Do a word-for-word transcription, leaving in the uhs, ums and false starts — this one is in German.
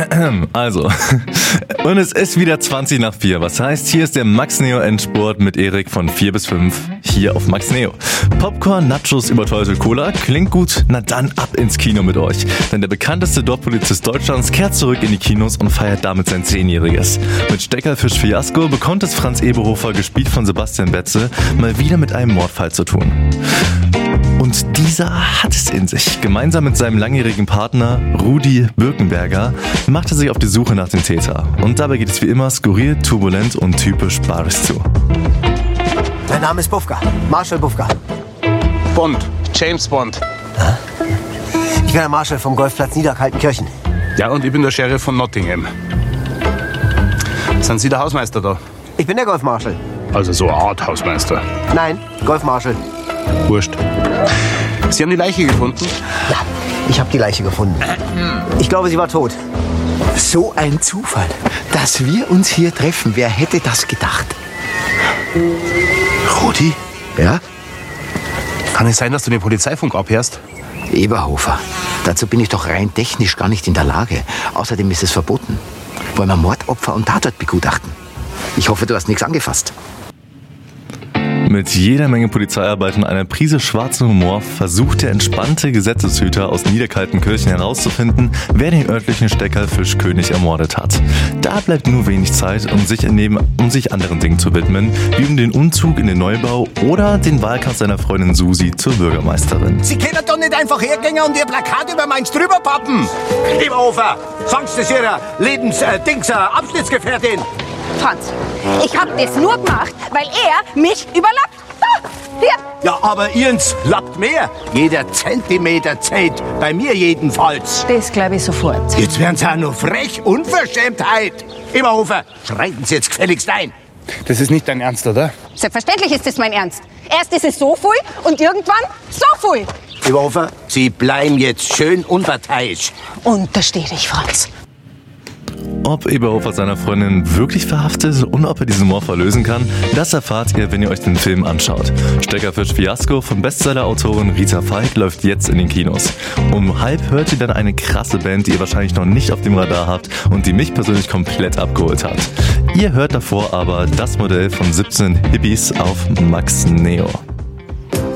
Also, und es ist wieder zwanzig nach vier. Was heißt, hier ist der Max Neo Endspurt mit Erik von vier bis fünf hier auf Max Neo. Popcorn, Nachos, überteuerte Cola, klingt gut? Na dann ab ins Kino mit euch. Denn der bekannteste Dorfpolizist Deutschlands kehrt zurück in die Kinos und feiert damit sein Zehnjähriges. Mit Steckerfisch-Fiasko bekommt es Franz Eberhofer, gespielt von Sebastian Betze, mal wieder mit einem Mordfall zu tun. Und dieser hat es in sich. Gemeinsam mit seinem langjährigen Partner Rudi Birkenberger macht er sich auf die Suche nach dem Täter. Und dabei geht es wie immer skurril, turbulent und typisch barisch zu. Mein Name ist Bufka, Marshall Bufka. Bond, James Bond. Ich bin der Marshall vom Golfplatz Niederkaltenkirchen. Ja, und ich bin der Sheriff von Nottingham. Sind Sie der Hausmeister da? Ich bin der Golfmarshal. Also so eine Art Hausmeister. Nein, Golfmarshal. Wurscht. Sie haben die Leiche gefunden? Ja, ich habe die Leiche gefunden. Ich glaube, sie war tot. So ein Zufall, dass wir uns hier treffen. Wer hätte das gedacht? Rudi? Ja? Kann es sein, dass du den Polizeifunk abhörst? Eberhofer. Dazu bin ich doch rein technisch gar nicht in der Lage. Außerdem ist es verboten. Wollen wir Mordopfer und Tatort begutachten? Ich hoffe, du hast nichts angefasst. Mit jeder Menge Polizeiarbeit und einer Prise schwarzen Humor versucht der entspannte Gesetzeshüter aus Niederkaltenkirchen herauszufinden, wer den örtlichen Steckerfischkönig ermordet hat. Da bleibt nur wenig Zeit, um sich, neben, um sich anderen Dingen zu widmen, wie um den Umzug in den Neubau oder den Wahlkampf seiner Freundin Susi zur Bürgermeisterin. Sie können doch nicht einfach hergehen und Ihr Plakat über meins drüber pappen. Eberhofer, sagst du das Ihrer Lebens-Dings, äh, Abschnittsgefährtin? Franz, ich hab das nur gemacht, weil er mich überlappt. Da, hier. Ja, aber Ihrens lappt mehr. Jeder Zentimeter zählt, bei mir jedenfalls. Das glaube ich sofort. Jetzt werden Sie auch noch frech, Unverschämtheit. Eberhofer, schreiten Sie jetzt gefälligst ein. Das ist nicht dein Ernst, oder? Selbstverständlich ist das mein Ernst. Erst ist es so viel und irgendwann so viel. Eberhofer, Sie bleiben jetzt schön unparteiisch. Untersteh dich, Franz. Ob Eberhofer seiner Freundin wirklich verhaftet und ob er diesen Mord lösen kann, das erfahrt ihr, wenn ihr euch den Film anschaut. Steckerfisch-Fiasko von Bestseller-Autorin Rita Falk läuft jetzt in den Kinos. Um halb hört ihr dann eine krasse Band, die ihr wahrscheinlich noch nicht auf dem Radar habt und die mich persönlich komplett abgeholt hat. Ihr hört davor aber das Modell von siebzehn Hippies auf Max Neo.